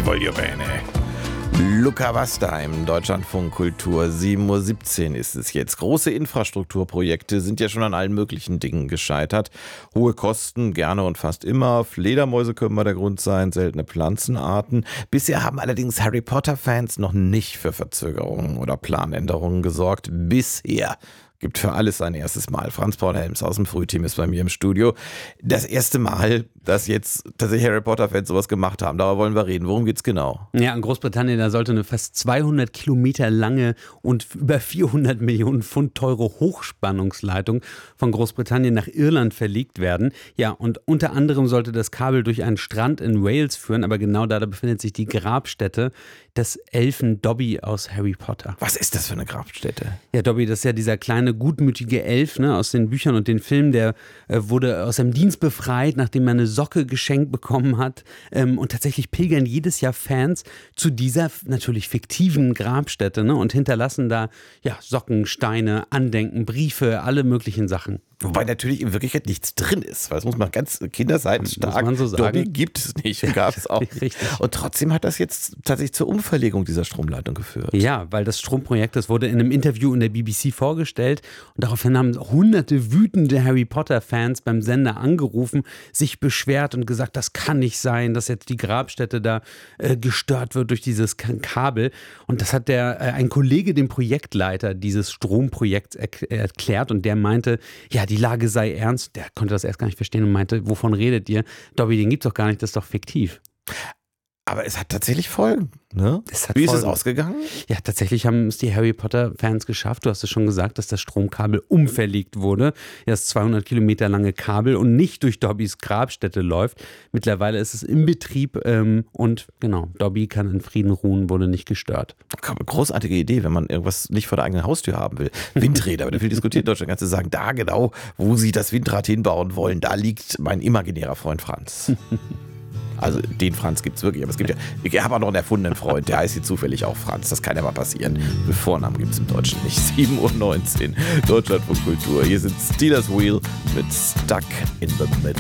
voglio bene. Luca Wastheim, Deutschlandfunk Kultur, 7:17 Uhr ist es jetzt. Große Infrastrukturprojekte sind ja schon an allen möglichen Dingen gescheitert. Hohe Kosten, gerne und fast immer. Fledermäuse können mal der Grund sein, seltene Pflanzenarten. Bisher haben allerdings Harry Potter-Fans noch nicht für Verzögerungen oder Planänderungen gesorgt. Bisher. Gibt für alles ein erstes Mal. Franz-Paul Helms aus dem Frühteam ist bei mir im Studio. Das erste Mal, dass jetzt tatsächlich Harry Potter-Fans sowas gemacht haben. Darüber wollen wir reden. Worum geht's genau? Ja, in Großbritannien, da sollte eine fast 200 Kilometer lange und über 400 Millionen Pfund teure Hochspannungsleitung von Großbritannien nach Irland verlegt werden. Ja, und unter anderem sollte das Kabel durch einen Strand in Wales führen, aber genau da befindet sich die Grabstätte des Elfen Dobby aus Harry Potter. Was ist das für eine Grabstätte? Ja, Dobby, das ist ja dieser kleine, gutmütige Elf, ne, aus den Büchern und den Filmen, der wurde aus seinem Dienst befreit, nachdem er eine Socke geschenkt bekommen hat. Und tatsächlich pilgern jedes Jahr Fans zu dieser natürlich fiktiven Grabstätte, ne, und hinterlassen da ja, Socken, Steine, Andenken, Briefe, alle möglichen Sachen. Wobei natürlich in Wirklichkeit nichts drin ist, weil das muss man ganz kinderseitig so sagen. Dobby gibt es nicht, gab es auch nicht. Richtig. Und trotzdem hat das jetzt tatsächlich zur Umverlegung dieser Stromleitung geführt. Ja, weil das Stromprojekt, das wurde in einem Interview in der BBC vorgestellt und daraufhin haben hunderte wütende Harry Potter-Fans beim Sender angerufen, sich beschwert und gesagt, das kann nicht sein, dass jetzt die Grabstätte da gestört wird durch dieses Kabel. Und das hat ein Kollege, dem Projektleiter dieses Stromprojekts erklärt und der meinte, ja, die Lage sei ernst. Der konnte das erst gar nicht verstehen und meinte, wovon redet ihr? Dobby, den gibt's doch gar nicht, das ist doch fiktiv. Aber es hat tatsächlich Folgen, ne? Wie ist es ausgegangen? Ja, tatsächlich haben es die Harry Potter-Fans geschafft. Du hast es schon gesagt, dass das Stromkabel umverlegt wurde. Das 200 Kilometer lange Kabel und nicht durch Dobbys Grabstätte läuft. Mittlerweile ist es im Betrieb und genau, Dobby kann in Frieden ruhen, wurde nicht gestört. Großartige Idee, wenn man irgendwas nicht vor der eigenen Haustür haben will. Windräder, wird viel diskutiert in Deutschland. Kannst du sagen, da genau, wo sie das Windrad hinbauen wollen, da liegt mein imaginärer Freund Franz. Also den Franz gibt es wirklich, aber es gibt ja, ich habe auch noch einen erfundenen Freund, der heißt hier zufällig auch Franz, das kann ja mal passieren. Vornamen gibt es im Deutschen nicht. 7:19 Uhr, Deutschlandfunk Kultur. Hier sind Steelers Wheel mit Stuck in the Middle.